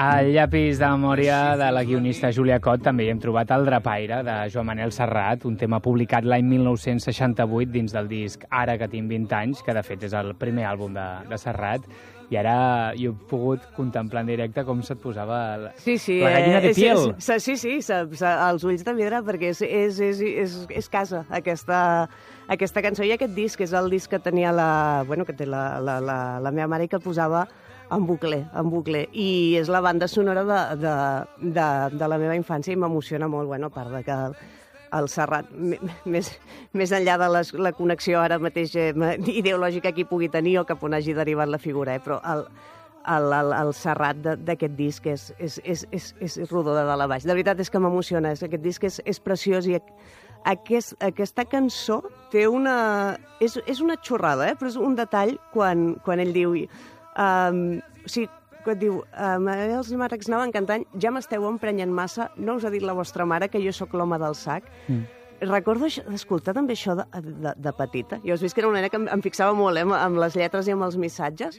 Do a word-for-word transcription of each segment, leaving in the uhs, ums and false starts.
Al llapis de memòria de la guionista Júlia Cot també hi hem trobat El Drapaire, de Joan Manel Serrat, un tema publicat l'any mil nou-cents seixanta-vuit dins del disc Ara que tinc vint anys, que de fet és el primer àlbum de, de Serrat, i ara jo he pogut contemplar en directe com se't posava la, sí, sí, la gallina de piel. És, és, sí, sí, se, se, els ulls de vidre, perquè és, és, és, és, és casa, aquesta, aquesta cançó i aquest disc, és el disc que tenia la, bueno, que té la, la, la, la meva mare i que el posava en bucle, en bucle, i és la banda sonora de, de, de, de la meva infància i m'emociona molt, bueno, a part de que el Serrat, més, més enllà de les, la connexió ara mateix eh, ideològica que hi pugui tenir o cap on hagi derivat la figura, eh, però el, el, el, el Serrat d'aquest disc és, és, és, és, és rodó de dalt a baix. De veritat és que m'emociona, aquest disc és, és preciós i aquest, aquesta cançó té una... És, és una xorrada, eh, però és un detall quan, quan ell diu... Um, o sigui, quan diu um, els marcs anaven cantant, ja m'esteu emprenyent massa, no us ha dit la vostra mare que jo sóc l'home del sac. Mm. Recordo escoltar també això de, de, de petita. Jo has vist que era una nena que em, em fixava molt eh, amb les lletres i amb els missatges.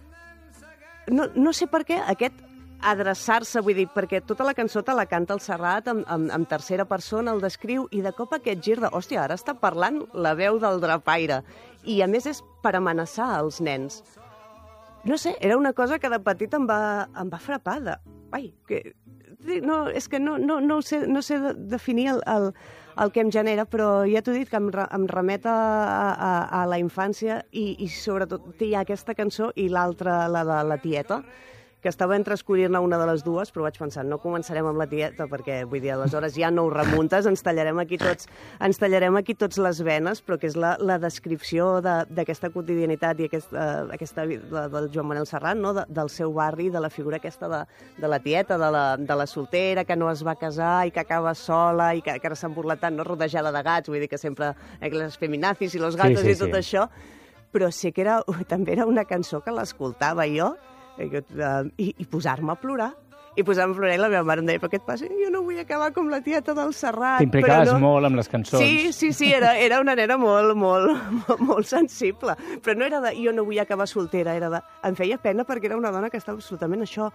No, no sé per què aquest adreçar-se, vull dir, perquè tota la cançó te la canta el Serrat en, en, en tercera persona, el descriu, i de cop aquest gir de, hòstia, ara està parlant la veu del Drapaire. I a més és per amenaçar els nens. No sé, era una cosa que de petit em va, em va frapar. De, ai, que, no, és que no, no, no, sé, no sé definir el, el, el que em genera, però ja t'ho he dit, que em, em remet a, a, a la infància i, i sobretot hi ha aquesta cançó i l'altra, la de la tieta, que estava entre escollir-ne una de les dues, però vaig pensar, no començarem amb la tieta, perquè, vull dir, aleshores ja no ho remuntes, ens tallarem aquí tots, ens tallarem aquí tots les venes, però que és la, la descripció d'aquesta de, quotidianitat i aquest, uh, aquesta de, del Joan Manel Serrat, no? de, del seu barri, de la figura aquesta de, de la tieta, de la, de la soltera, que no es va casar i que acaba sola i que, que ara s'han burlat tant, no? Rodejada de gats, vull dir que sempre eh, les feminazis i los gatos sí, sí, i tot sí. això, però sí que era, també era una cançó que l'escoltava jo, i, i posar-me a plorar. I posar-me a plorar i la meva mare em deia, però què et passa? Jo no vull acabar com la tieta del Serrat. T'implicaves no... molt amb les cançons. Sí, sí, sí, era, era una nena molt, molt, molt, molt sensible. Però no era de, jo no vull acabar soltera, era de... Em feia pena perquè era una dona que estava absolutament això,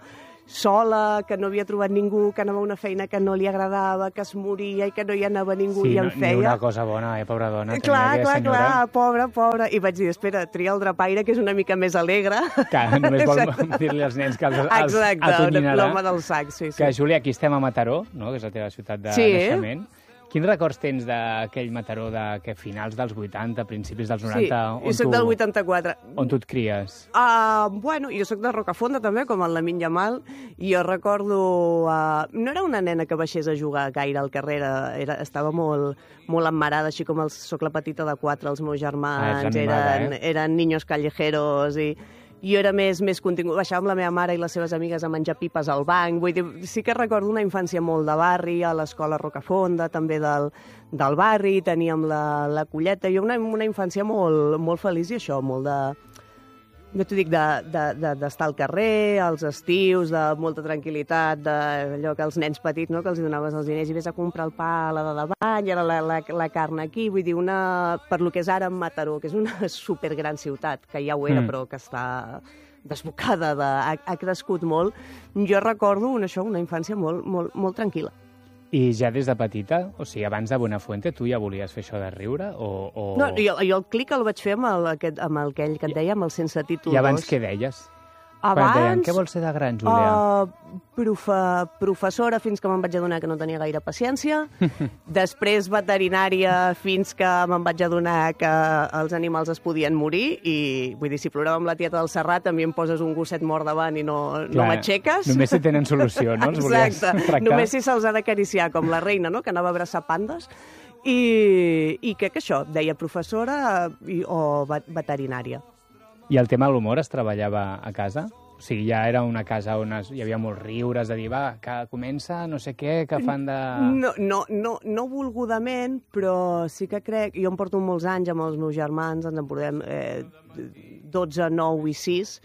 sola, que no havia trobat ningú, que anava a una feina que no li agradava, que es moria i que no hi anava ningú sí, i em no, feia... Sí, una cosa bona, eh, pobra dona. Clar, clar, senyora... clar, pobra, pobra. I vaig dir, espera, tria el Drapaire, que és una mica més alegre. Que només vol dir-li als nens que els, els atonyinarà. L'home del sac, sí, sí. Que, Júlia, aquí estem a Mataró, no? Que és la teva ciutat de sí. naixement. Quins records tens d'aquell Mataró de que finals dels vuitanta, principis dels noranta? Sí, jo soc tu, del vuitanta-quatre. On tu et cries? Uh, bueno, jo soc de Rocafonda també, com el Lamine Yamal, i jo recordo... Uh, no era una nena que baixés a jugar gaire al carrer, era, estava molt, molt emmarada, així com els, soc la petita de quatre, els meus germans, ah, animada, eren, eh? eren niños callejeros i... Jo era més, més contingut. Baixava amb la meva mare i les seves amigues a menjar pipes al banc. Vull dir, sí que recordo una infància molt de barri, a l'escola Rocafonda, també del, del barri, teníem la, la colleta. Jo una, una infància molt, molt feliç i això, molt de... No t'ho dic, d'estar de, de, de, al carrer, als estius, de molta tranquil·litat, d'allò que els nens petits, no?, que els donaves els diners i vés a comprar el pa a la de davant, i ara la, la, la carn aquí, vull dir, una, per lo que és ara Mataró, que és una supergran ciutat, que ja ho era, mm. però que està desbocada, de, ha, ha crescut molt. Jo recordo una, això, una infància molt, molt, molt tranquil·la. I ja des de petita, o sigui, abans de Buenafuente, tu ja volies fer això de riure? O, o... No, jo, jo el clic el vaig fer amb, el, aquest, amb el que ell que et deia, amb el sense títol dos. I abans què deies? Abans... Deien, què vols ser de gran, Júlia? Uh, profe, professora, fins que me'n vaig adonar que no tenia gaire paciència. Després veterinària, fins que me'n vaig adonar que els animals es podien morir. I, vull dir, si plorava amb la tieta del Serrat, a mi em poses un gosset mort davant i no, no m'aixeques. Només si tenen solució, no? Els exacte. Només si se'ls ha d'acariciar, com la reina, no?, que anava a abraçar pandes. I, i crec que això, deia professora i, o veterinària. I el tema de l'humor es treballava a casa? O sigui, ja era una casa on es, hi havia molts riures, de dir, va, que comença no sé què, que fan de... No, no, no, no volgudament, però sí que crec... Jo em porto molts anys amb els meus germans, ens en portem eh, dotze, nou i sis,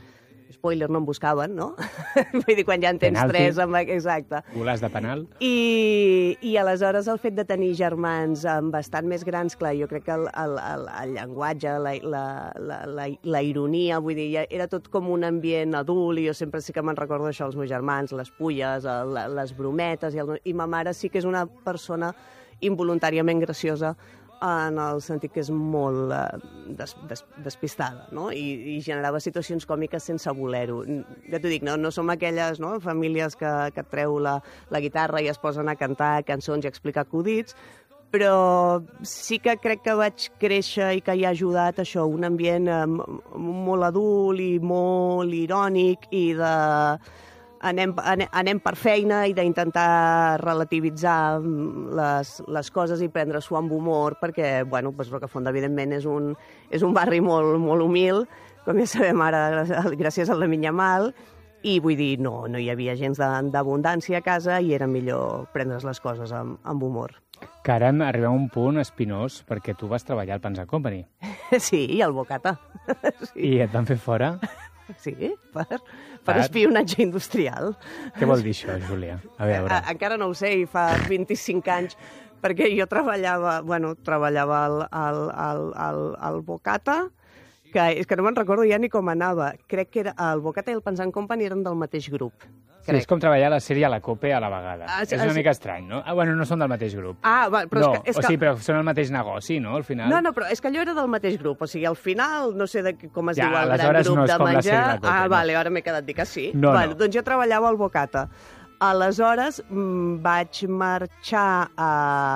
spoiler, no em buscaven, no? Vull dir, quan ja en tens Penalti. tres... Amb... Exacte. Golàs de penal. I, I aleshores el fet de tenir germans bastant més grans, clar, jo crec que el, el, el, el llenguatge, la, la, la, la, la ironia, vull dir, ja era tot com un ambient adult, i jo sempre sí que me'n recordo això, els meus germans, les pulles, el, les brometes, i, el, i ma mare sí que és una persona involuntàriament graciosa, en el sentit que és molt eh, des, des, despistada, no? I, i generava situacions còmiques sense voler-ho. Ja t'ho dic, no, no som aquelles, no?, famílies que, que et treu la, la guitarra i es posen a cantar cançons i a explicar acudits, però sí que crec que vaig créixer i que hi ha ajudat això, un ambient eh, molt adult i molt irònic i de... Anem, anem, anem per feina i d'intentar relativitzar les, les coses i prendre-s'ho amb humor, perquè, bueno, doncs Rocafont, evidentment, és un, és un barri molt, molt humil, com ja sabem ara, gràcies a la Minyamal, i vull dir, no, no hi havia gens d'abundància a casa i era millor prendre's les coses amb, amb humor. Que ara arribem a un punt espinós, perquè tu vas treballar al Pans and Company. Sí, i al Bocata. Sí. I et van fer fora? Sí, per, per, per espionatge industrial. Què vol dir això, Júlia? A veure. A, encara no ho sé, i fa vint-i-cinc anys, perquè jo treballava, bueno, treballava al, al, al, al, al Bocata, que és que no me'n recordo ja ni com anava. Crec que era, el Bocata i el Pans and Company eren del mateix grup. Sí, és com treballar a la sèrie a la COPE a la vegada. Ah, sí, és una sí. mica estrany, no? Ah, bueno, no són del mateix grup. Ah, va, però no, és que... És o que... sigui, però són el mateix negoci, no, al final? No, no, però és que allò era del mateix grup. O sigui, al final, no sé de com es ja, diu el gran grup no de menjar... COPE, ah, no. vale, ara m'he quedat dir que sí. No, bueno, no. Doncs jo treballava al Bocata. Aleshores mmm, vaig marxar a,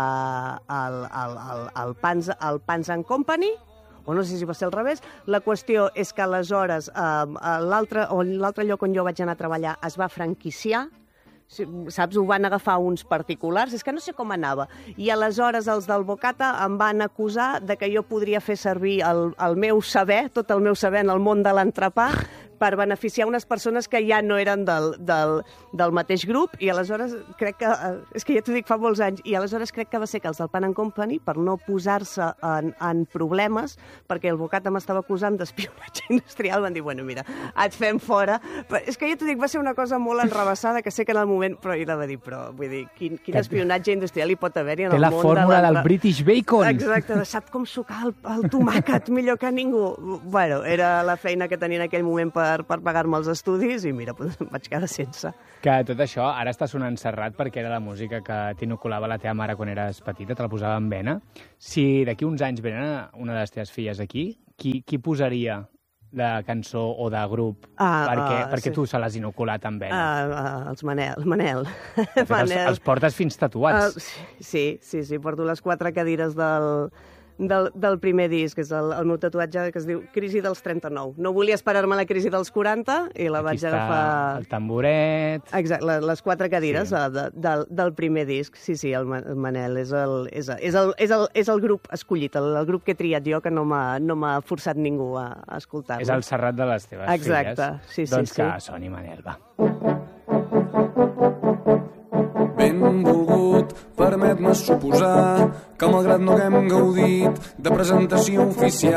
al, al, al, al, Pans, al Pans and Company, o no sé si va ser al revés. La qüestió és que aleshores eh, l'altre lloc on jo vaig anar a treballar es va franquiciar, saps, ho van agafar uns particulars, és que no sé com anava. I aleshores els del Bocata em van acusar de que jo podria fer servir el, el meu saber, tot el meu saber en el món de l'entrepà, per beneficiar unes persones que ja no eren del, del, del mateix grup, i aleshores crec que, és que ja t'ho dic, fa molts anys, i aleshores crec que va ser que els del Pan and Company, per no posar-se en, en problemes, perquè el Bocata m'estava acusant d'espionatge industrial, van dir, bueno, mira, et fem fora. Però és que ja t'ho dic, va ser una cosa molt enrabassada, que sé que en el moment, però ella va dir, però, vull dir, quin, quin espionatge industrial hi pot haver-hi en el món de l'entrepà. Té la fórmula del British Bacon. Exacte, sap com sucar el, el tomàquet millor que ningú. Bueno, era la feina que tenia en aquell moment per per, per pagar-me els estudis i mira, doncs em vaig quedar sense. Que tot això ara està sonant Serrat perquè era la música que t'inoculava la teva mare quan eres petita, te la posava en vena. Si d'aquí uns anys venen una de les teves filles aquí, qui, qui posaria de cançó o de grup ah, perquè, uh, perquè sí. tu se l'has inoculat en vena? Uh, uh, els Manel. Manel. Els, els portes fins tatuats. Uh, sí, sí, sí, porto les quatre cadires del... Del, del primer disc, que és el, el meu tatuatge que es diu Crisi dels trenta-nou. No volia esperar-me la crisi dels quaranta i la Aquí vaig està agafar... el tamboret... Exacte, les, les quatre cadires sí. de, de, del primer disc. Sí, sí, el, el Manel és el, és, és, el, és, el, és el grup escollit, el, el grup que he triat jo, que no m'ha no m'ha forçat ningú a, a escoltar-lo. És el Serrat de les teves Exacte. filles. Sí, sí, doncs sí. que soni, Manel, va. Benvolgut, permet-me suposar que malgrat no haguem gaudit de presentació oficial